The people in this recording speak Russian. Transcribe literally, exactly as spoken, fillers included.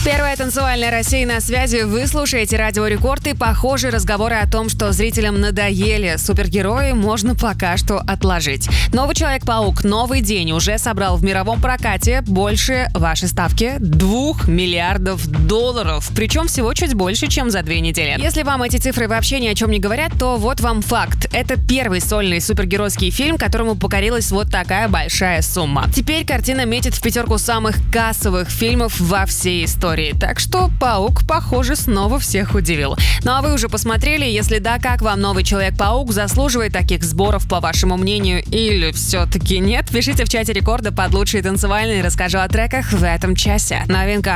Первая танцевальная Россия на связи. Вы слушаете Радио Рекорд, и похожие разговоры о том, что зрителям надоели супергерои, можно пока что отложить. Новый Человек-паук, новый день уже собрал в мировом прокате больше вашей ставки двух миллиардов долларов. Причем всего чуть больше, чем за две недели. Если вам эти цифры вообще ни о чем не говорят, то вот вам факт. Это первый сольный супергеройский фильм, которому покорилась вот такая большая сумма. Теперь картина метит в пятерку самых кассовых фильмов во всей истории. Так что «Паук», похоже, снова всех удивил. Ну а вы уже посмотрели? Если да, как вам новый Человек-паук? Заслуживает таких сборов, по вашему мнению, или все-таки нет? Пишите в чате Рекорда под лучшие танцевальные. Расскажу о треках в этом часе. Новинка